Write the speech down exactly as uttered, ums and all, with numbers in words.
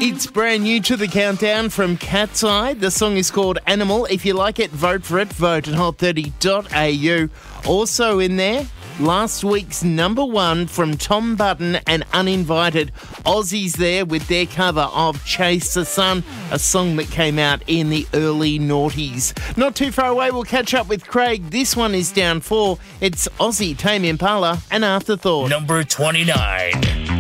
It's brand new to the countdown from Cat's Eye. The song is called Animal. If you like it, vote for it. Vote at hot thirty dot a u. Also in there, last week's number one from Tom Button and Uninvited. Aussies there with their cover of Chase the Sun, a song that came out in the early noughties. Not too far away, we'll catch up with Craig. This one is down four. It's Aussie, Tame Impala, and Afterthought. Number twenty-nine.